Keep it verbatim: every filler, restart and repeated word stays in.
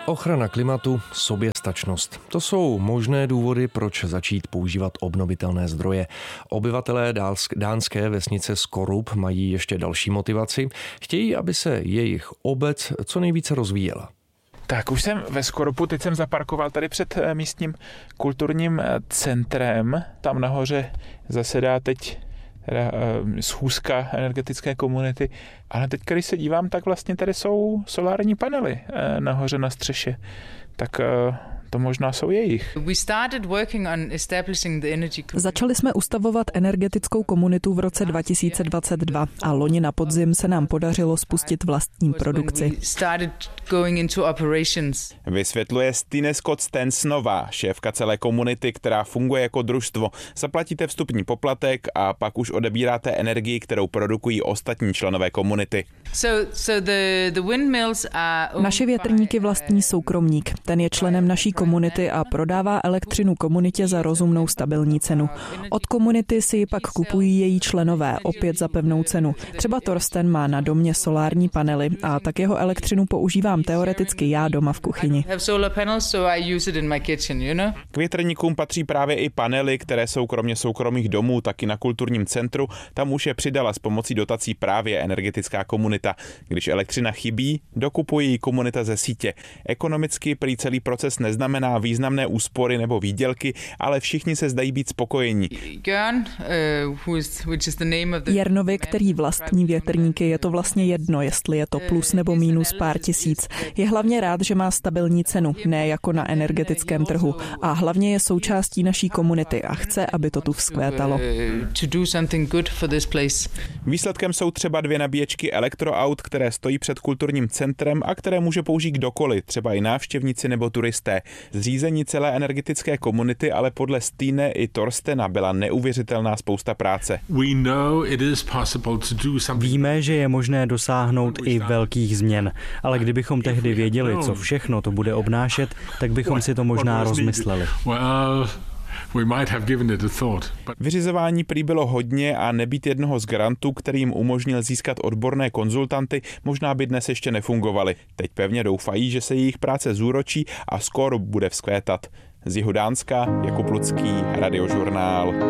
Ochrana klimatu, soběstačnost. To jsou možné důvody, proč začít používat obnovitelné zdroje. Obyvatelé dánské vesnice Skorup mají ještě další motivaci. Chtějí, aby se jejich obec co nejvíce rozvíjela. Tak už jsem ve Skorupu, teď jsem zaparkoval tady před místním kulturním centrem. Tam nahoře zasedá teď teda, schůzka energetické komunity. Ale teď, když se dívám, tak vlastně tady jsou solární panely nahoře na střeše. Tak to možná jsou jejich. Začali jsme ustavovat energetickou komunitu v roce dva tisíce dvacet dva a loni na podzim se nám podařilo spustit vlastní produkci. Vysvětluje Stine Scott-Stensnová, šéfka celé komunity, která funguje jako družstvo. Zaplatíte vstupní poplatek a pak už odebíráte energii, kterou produkují ostatní členové komunity. Naše větrníky vlastní soukromník. Ten je členem naší komunity a prodává elektřinu komunitě za rozumnou stabilní cenu. Od komunity si ji pak kupují její členové, opět za pevnou cenu. Třeba Torsten má na domě solární panely a tak jeho elektřinu používám teoreticky já doma v kuchyni. K větrníkům patří právě i panely, které jsou kromě soukromých domů taky na kulturním centru. Tam už je přidala s pomocí dotací právě energetická komunita. Když elektřina chybí, dokupuje ji komunita ze sítě. Ekonomicky prý celý proces neznamená významné úspory nebo výdělky, ale všichni se zdají být spokojení. Jernovi, který vlastní větrníky, je to vlastně jedno, jestli je to plus nebo mínus pár tisíc. Je hlavně rád, že má stabilní cenu, ne jako na energetickém trhu. A hlavně je součástí naší komunity a chce, aby to tu vzkvétalo. Výsledkem jsou třeba dvě nabíječky elektroaut, které stojí před kulturním centrem a které může použít kdokoliv, třeba i návštěvníci nebo turisté. Zřízení celé energetické komunity ale podle Stine i Torstena byla neuvěřitelná spousta práce. Víme, že je možné dosáhnout i velkých změn, ale kdybychom tehdy věděli, co všechno to bude obnášet, tak bychom si to možná rozmysleli. Vyřizování prý bylo hodně a nebýt jednoho z grantů, který jim umožnil získat odborné konzultanty, možná by dnes ještě nefungovaly. Teď pevně doufají, že se jejich práce zúročí a Skorup bude vzkvétat. Z jihu Dánska Jakub Lucký, Radiožurnál.